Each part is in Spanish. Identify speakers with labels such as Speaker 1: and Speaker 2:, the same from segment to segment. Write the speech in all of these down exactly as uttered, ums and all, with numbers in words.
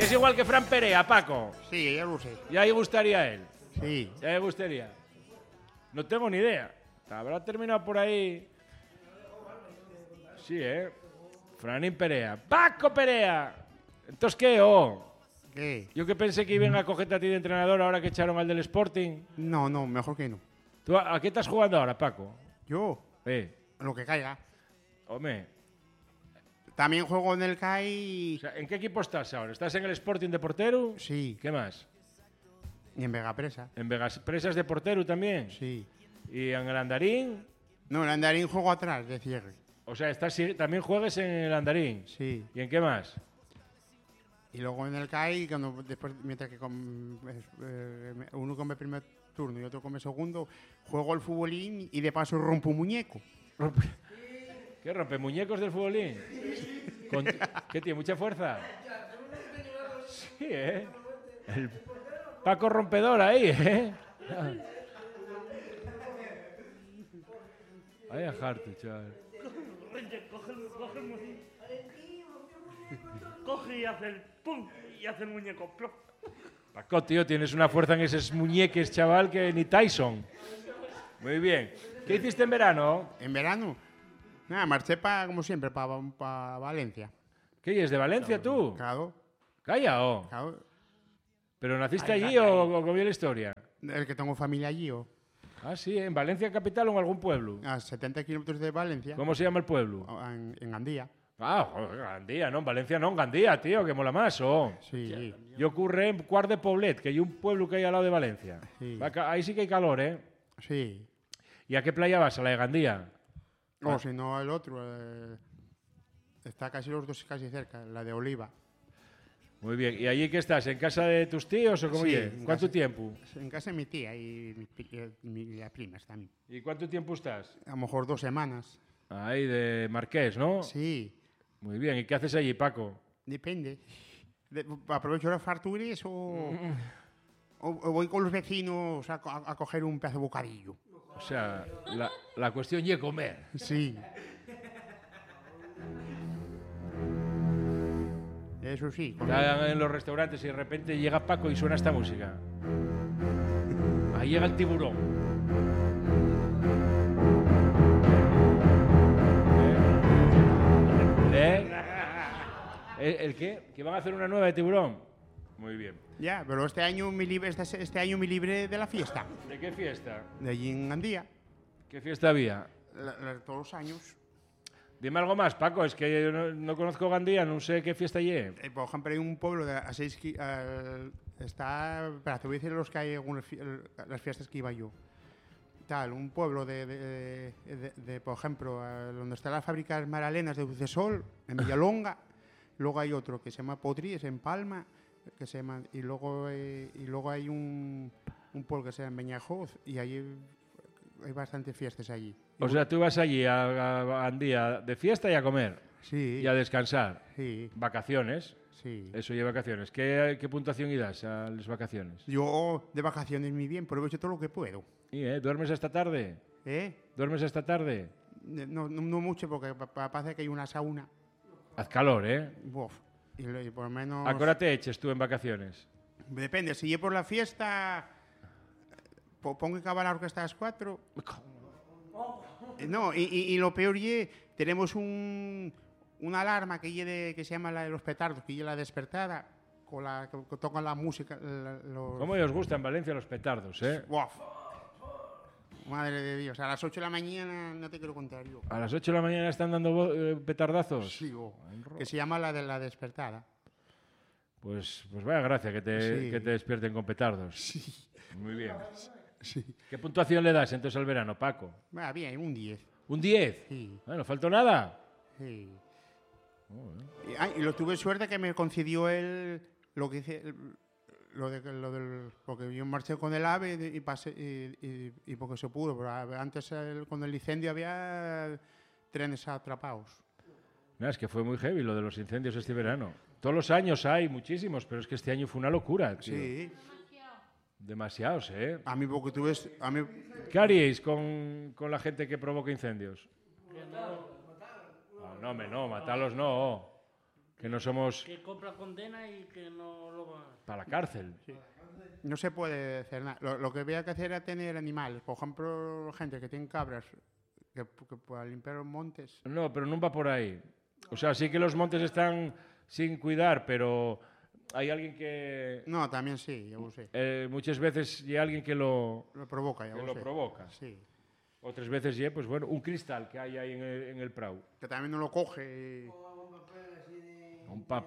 Speaker 1: Es igual que Fran Perea, Paco.
Speaker 2: Sí, ya lo sé.
Speaker 1: Ya ahí gustaría a él.
Speaker 2: Sí.
Speaker 1: Ya le gustaría. No tengo ni idea. Habrá terminado por ahí. Sí, ¿eh? Franín Perea. ¡Paco Perea! Entonces, ¿qué, oh?
Speaker 2: ¿Qué?
Speaker 1: Yo que pensé que iban a cogerte a ti de entrenador ahora que echaron al del Sporting.
Speaker 2: No, no, mejor que no.
Speaker 1: ¿Tú a, a qué estás jugando ahora, Paco?
Speaker 2: Yo,
Speaker 1: Eh,
Speaker 2: lo que caiga.
Speaker 1: hombre.
Speaker 2: También juego en el C A I.
Speaker 1: O sea, ¿en qué equipo estás ahora? ¿Estás en el Sporting de portero?
Speaker 2: Sí.
Speaker 1: ¿Qué más?
Speaker 2: Y en Vegapresa.
Speaker 1: ¿En Vegas Presas de portero también?
Speaker 2: Sí.
Speaker 1: ¿Y en el Andarín?
Speaker 2: No, el Andarín juego atrás, de cierre.
Speaker 1: O sea, estás, también juegas en el Andarín.
Speaker 2: Sí.
Speaker 1: ¿Y en qué más?
Speaker 2: Y luego en el C A I, cuando, después, mientras que com, eh, uno come primer turno y otro come segundo, juego al futbolín y de paso rompo un muñeco.
Speaker 1: Rompe. ¿Qué rompe? ¿Muñecos del futbolín? Con, ¿Qué tiene? ¿Mucha fuerza? Sí, ¿eh? El Paco rompedor ahí, ¿eh? Vaya harto, chaval.
Speaker 3: Coge el, coge el muñeco. Coge y hace el pum y hace el muñeco. Plop.
Speaker 1: Paco, tío, tienes una fuerza en esos muñeques, chaval, que ni Tyson. Muy bien. ¿Qué hiciste en verano?
Speaker 2: En verano, nada, marché pa, como siempre para pa Valencia.
Speaker 1: ¿Qué es de Valencia tú?
Speaker 2: Claro,
Speaker 1: Calla, oh.
Speaker 2: claro.
Speaker 1: ¿Pero naciste
Speaker 2: Ay,
Speaker 1: allí
Speaker 2: ay,
Speaker 1: o,
Speaker 2: ay.
Speaker 1: o cómo es la historia?
Speaker 2: El que tengo familia allí, o
Speaker 1: Ah, sí, ¿en Valencia capital o en algún pueblo?
Speaker 2: a setenta kilómetros de Valencia,
Speaker 1: ¿Cómo se llama el pueblo?
Speaker 2: en, en Gandía.
Speaker 1: Ah, joder, Gandía, no, en Valencia no, en Gandía, tío, que mola más, oh.
Speaker 2: Sí,
Speaker 1: Yo ocurre en Cuart de Poblet, que hay un pueblo que hay al lado de Valencia.
Speaker 2: Sí.
Speaker 1: Va ca- Ahí sí que hay calor, ¿eh?
Speaker 2: sí.
Speaker 1: ¿Y a qué playa vas? ¿A la de Gandía?
Speaker 2: O si no, el otro. eh, está casi los dos casi cerca, la de Oliva.
Speaker 1: Muy bien. ¿Y allí qué estás? ¿En casa de tus tíos o cómo
Speaker 2: Sí,
Speaker 1: es?
Speaker 2: en
Speaker 1: ¿Cuánto
Speaker 2: casa.
Speaker 1: tiempo?
Speaker 2: En casa de mi tía y mi, pi- eh, mi- las primas también.
Speaker 1: ¿Y cuánto tiempo estás?
Speaker 2: A lo mejor dos semanas.
Speaker 1: Ahí de Marqués, ¿no?
Speaker 2: Sí,
Speaker 1: Muy bien. ¿Y qué haces allí, Paco?
Speaker 2: depende. De- aprovecho las farturas o, o, o voy con los vecinos a, co- a coger un pedazo de bocadillo.
Speaker 1: O sea, la, la cuestión es comer.
Speaker 2: Sí. Eso sí. con-
Speaker 1: Están en los restaurantes y de repente llega Paco y suena esta música. Ahí llega el tiburón. ¿Eh? ¿Eh? ¿El qué? ¿Que van a hacer una nueva de tiburón? Muy bien.
Speaker 2: Ya, pero este año me libre, este, este año me libre de la fiesta.
Speaker 1: ¿De qué fiesta?
Speaker 2: De allí en Gandía.
Speaker 1: ¿Qué fiesta había?
Speaker 2: La- la- todos los años.
Speaker 1: Dime algo más, Paco, es que yo no, no conozco Gandía, no sé qué fiesta hay.
Speaker 2: Eh, por ejemplo, hay un pueblo de a seis ki- al- está. Espera, te voy a decir los que hay algunas fie- las fiestas que iba yo. Tal, un pueblo de, de, de- de, por ejemplo, a donde está la fábrica de Maralenas de Dulcesol, en Villalonga. Luego hay otro que se llama Potries, en Palma, que se llama, y luego eh, y luego hay un, un pueblo que se llama Beñajoz, y allí hay bastantes fiestas allí.
Speaker 1: O sea, tú vas allí a, a Gandía de fiesta y a comer
Speaker 2: Sí,
Speaker 1: y a descansar.
Speaker 2: sí,
Speaker 1: Vacaciones,
Speaker 2: sí.
Speaker 1: eso lleva vacaciones. ¿Qué, qué puntuación y das a las vacaciones?
Speaker 2: Yo de vacaciones muy bien, aprovecho todo lo que puedo.
Speaker 1: ¿Y, eh? ¿Duermes esta tarde?
Speaker 2: ¿Eh?
Speaker 1: ¿Duermes esta tarde?
Speaker 2: No, no, no mucho, porque pa- pa- parece que hay una sauna.
Speaker 1: Haz calor, ¿eh?
Speaker 2: Uf, y, lo- y por lo menos...
Speaker 1: ¿A qué hora te eches tú en vacaciones?
Speaker 2: Depende, si yo por la fiesta po- pongo que acabar la orquesta a las cuatro. Eh, No, y, y- y lo peor es, tenemos un, una alarma que, lle de- que se llama la de los petardos, que es la despertada, con la que, que tocan la música. la- los-
Speaker 1: ¿Cómo os gustan en Valencia los petardos, eh?
Speaker 2: Uf. Madre de Dios, a las ocho de la mañana no te quiero contar yo.
Speaker 1: ¿A las ocho de la mañana están dando vo- eh, petardazos?
Speaker 2: Sí, oh, que se llama la de la despertada.
Speaker 1: Pues, pues vaya gracia que te,
Speaker 2: Sí.
Speaker 1: que te despierten con petardos.
Speaker 2: Sí,
Speaker 1: Muy bien.
Speaker 2: sí.
Speaker 1: ¿Qué puntuación le das entonces al verano, Paco?
Speaker 2: Va bien, un diez.
Speaker 1: ¿Un diez?
Speaker 2: Sí,
Speaker 1: Bueno, faltó nada.
Speaker 2: sí. Y, ah, y lo tuve suerte que me concedió él lo que hice, el- lo de lo del, porque yo marché con el AVE y pasé y, y- y porque se pudo, pero a- antes el- con el incendio había trenes atrapados.
Speaker 1: Nada, es que fue muy heavy lo de los incendios este verano. Todos los años hay muchísimos, pero es que este año fue una locura, tío.
Speaker 2: Sí,
Speaker 1: Demasiados, ¿eh?
Speaker 2: a mí porque tuve a mí
Speaker 1: ¿Qué haríais con, con la gente que provoca incendios? No, no, hombre, no, matarlos no. Que no somos
Speaker 3: Que compra condena y que no lo va.
Speaker 1: para la cárcel.
Speaker 2: No se puede hacer nada. Lo, lo que había que hacer era tener animales. Por ejemplo, gente que tiene cabras que, que para limpiar los montes.
Speaker 1: No, pero no va por ahí. O sea, sí que los montes están sin cuidar, pero hay alguien que...
Speaker 2: No, también sí, ya lo sé.
Speaker 1: eh, muchas veces hay alguien que lo,
Speaker 2: Lo provoca, ya
Speaker 1: que
Speaker 2: lo
Speaker 1: lo
Speaker 2: sé.
Speaker 1: provoca.
Speaker 2: Sí.
Speaker 1: Otras veces, ya, pues bueno, un cristal que hay ahí en el, en el prau.
Speaker 2: Que también no lo coge.
Speaker 1: Un pap.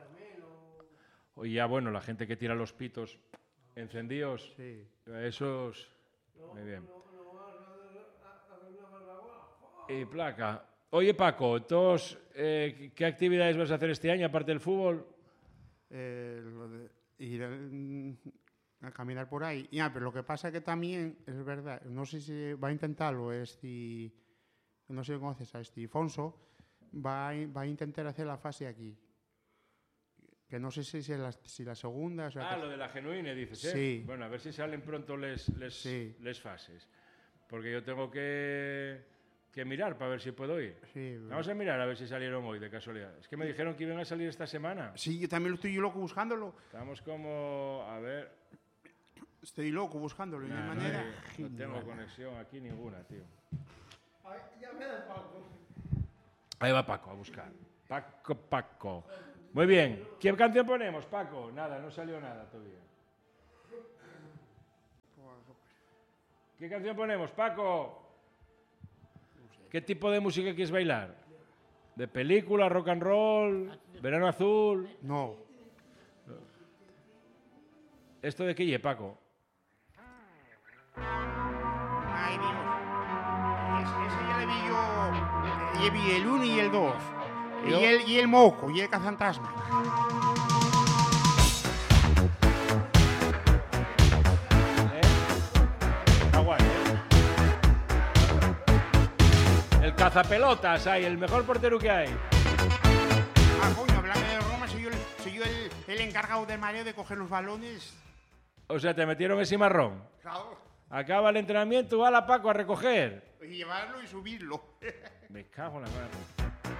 Speaker 1: O ya, bueno, la gente que tira los pitos encendidos,
Speaker 2: Sí.
Speaker 1: esos... Muy bien. Y placa. Oye, Paco, entonces, eh, ¿qué actividades vas a hacer este año aparte del fútbol?
Speaker 2: Eh, lo de ir a, a caminar por ahí. Ya, pero lo que pasa es que también, es verdad, no sé si va a intentarlo, este, no sé si conoces a este Fonso, va a, va a intentar hacer la fase aquí. Que no sé si es la, si la segunda... O sea,
Speaker 1: Ah,
Speaker 2: que-
Speaker 1: lo de la genuine, dices, ¿eh?
Speaker 2: Sí.
Speaker 1: Bueno, a ver si salen pronto les, les,
Speaker 2: Sí.
Speaker 1: les fases. Porque yo tengo que, que mirar para ver si puedo ir.
Speaker 2: sí,
Speaker 1: Vamos a mirar a ver si salieron hoy, de casualidad. Es que me dijeron que iban a salir esta semana.
Speaker 2: sí, yo también lo estoy loco buscándolo.
Speaker 1: Estamos como... A ver...
Speaker 2: Estoy loco buscándolo. y no hay
Speaker 1: Nah,
Speaker 2: manera.
Speaker 1: no, hay- no tengo conexión aquí ninguna, tío. Ahí va Paco a buscar. Paco, Paco. Muy bien. ¿Qué canción ponemos, Paco? Nada, no salió nada todavía. ¿Qué canción ponemos, Paco? ¿Qué tipo de música quieres bailar? ¿De película, rock and roll, verano azul?
Speaker 2: No.
Speaker 1: ¿Esto de qué lle, Paco?
Speaker 2: Ay, Dios. Ese, ese ya le vi yo. Ya vi el uno y el dos.
Speaker 1: Yo-
Speaker 2: Y el, y el moco, y el cazantasma.
Speaker 1: ¿Eh? Está guay, ¿eh? El cazapelotas, hay, el mejor portero que hay.
Speaker 2: Ah, coño, hablando de Roma, soy yo, el, soy yo el, el encargado del mareo de coger los balones.
Speaker 1: O sea, te metieron ese marrón.
Speaker 2: Claro.
Speaker 1: Acaba el entrenamiento, va la Paco a recoger.
Speaker 2: Y llevarlo y subirlo.
Speaker 1: Me cago en la madre.